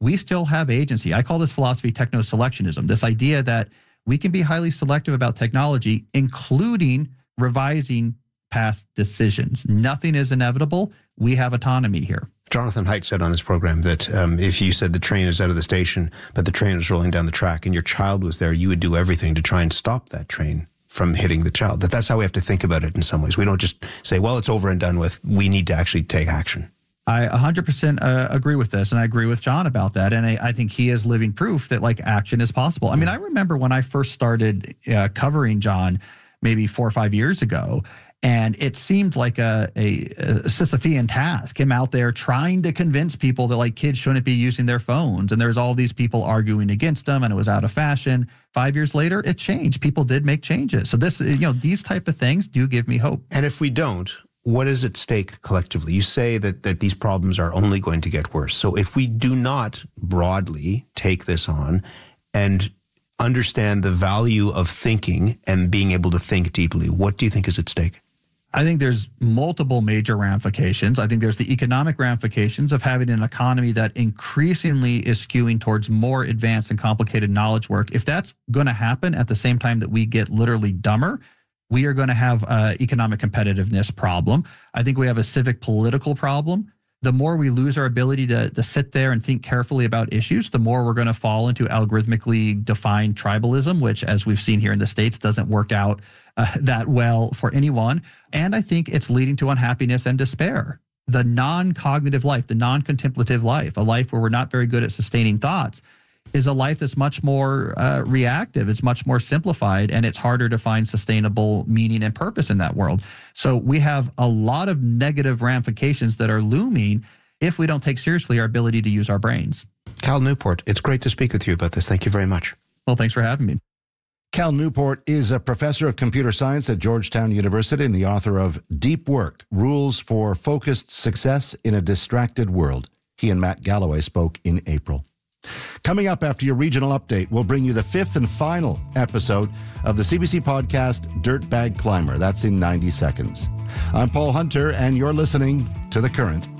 we still have agency. I call this philosophy techno-selectionism, this idea that we can be highly selective about technology, including revising past decisions. Nothing is inevitable. We have autonomy here. Jonathan Haidt said on this program that if you said the train is out of the station, but the train is rolling down the track and your child was there, you would do everything to try and stop that train from hitting the child. That's how we have to think about it in some ways. We don't just say, well, it's over and done with. We need to actually take action. I 100% agree with this, and I agree with John about that. And I think he is living proof that like action is possible. I mean, I remember when I first started covering John maybe 4 or 5 years ago, and it seemed like a Sisyphean task, him out there trying to convince people that like kids shouldn't be using their phones. And there's all these people arguing against them, and it was out of fashion. 5 years later, it changed. People did make changes. So this, these type of things do give me hope. And if we don't, what is at stake collectively? You say that these problems are only going to get worse. So if we do not broadly take this on and understand the value of thinking and being able to think deeply, what do you think is at stake? I think there's multiple major ramifications. I think there's the economic ramifications of having an economy that increasingly is skewing towards more advanced and complicated knowledge work. If that's going to happen at the same time that we get literally dumber, we are going to have an economic competitiveness problem. I think we have a civic political problem. The more we lose our ability to sit there and think carefully about issues, the more we're going to fall into algorithmically defined tribalism, which, as we've seen here in the States, doesn't work out that well for anyone. And I think it's leading to unhappiness and despair. The non-cognitive life, the non-contemplative life, a life where we're not very good at sustaining thoughts, is a life that's much more reactive. It's much more simplified, and it's harder to find sustainable meaning and purpose in that world. So we have a lot of negative ramifications that are looming if we don't take seriously our ability to use our brains. Cal Newport, it's great to speak with you about this. Thank you very much. Well, thanks for having me. Cal Newport is a professor of computer science at Georgetown University and the author of Deep Work, Rules for Focused Success in a Distracted World. He and Matt Galloway spoke in April. Coming up after your regional update, we'll bring you the 5th and final episode of the CBC podcast, Dirtbag Climber. That's in 90 seconds. I'm Paul Hunter, and you're listening to The Current.